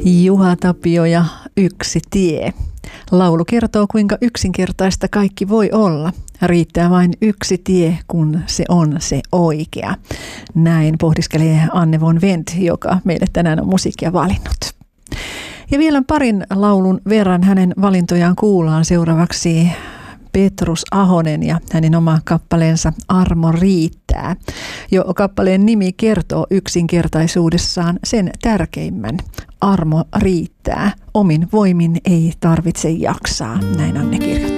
Juha Tapio ja Yksi tie. Laulu kertoo, kuinka yksinkertaista kaikki voi olla. Riittää vain yksi tie, kun se on se oikea. Näin pohdiskelee Anne von Wendt, joka meille tänään on musiikkia valinnut. Ja vielä parin laulun verran hänen valintojaan kuullaan seuraavaksi Petrus Ahonen ja hänen oma kappaleensa Armo riittää. Jo kappaleen nimi kertoo yksinkertaisuudessaan sen tärkeimmän. Armo riittää. Omin voimin ei tarvitse jaksaa. Näin Anne kirjoittaa.